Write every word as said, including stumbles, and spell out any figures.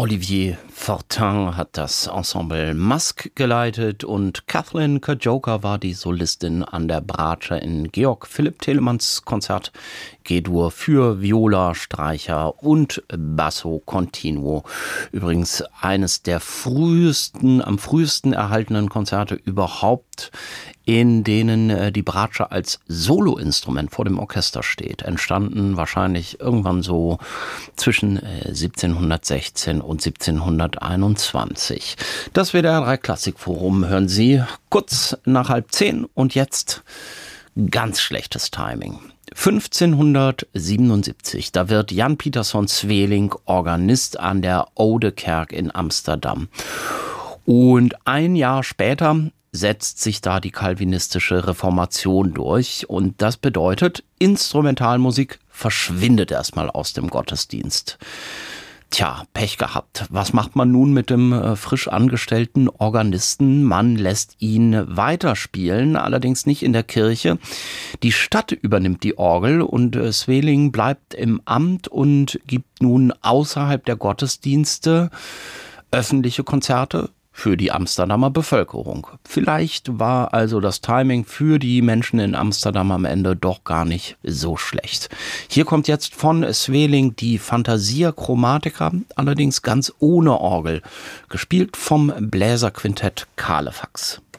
Olivier Fortin hat das Ensemble Masque geleitet und Kathleen Kajoka war die Solistin an der Bratsche in Georg Philipp Telemanns Konzert G-Dur für Viola, Streicher und Basso Continuo. Übrigens eines der frühesten, am frühesten erhaltenen Konzerte überhaupt, in denen äh, die Bratsche als Soloinstrument vor dem Orchester steht. Entstanden wahrscheinlich irgendwann so zwischen äh, siebzehnhundertsechzehn und siebzehnhunderteinundzwanzig. Das W D R drei Klassikforum hören Sie kurz nach halb zehn und jetzt ganz schlechtes Timing. fünfzehnhundertsiebenundsiebzig, da wird Jan Pieterszoon Sweelinck Organist an der Oude Kerk in Amsterdam. Und ein Jahr später setzt sich da die calvinistische Reformation durch und das bedeutet, Instrumentalmusik verschwindet erstmal aus dem Gottesdienst. Tja, Pech gehabt. Was macht man nun mit dem äh, frisch angestellten Organisten? Man lässt ihn weiterspielen, allerdings nicht in der Kirche. Die Stadt übernimmt die Orgel und äh, Sweelinck bleibt im Amt und gibt nun außerhalb der Gottesdienste öffentliche Konzerte für die Amsterdamer Bevölkerung. Vielleicht war also das Timing für die Menschen in Amsterdam am Ende doch gar nicht so schlecht. Hier kommt jetzt von Sweelinck die Fantasia Chromatica, allerdings ganz ohne Orgel, gespielt vom Bläserquintett Kalefax.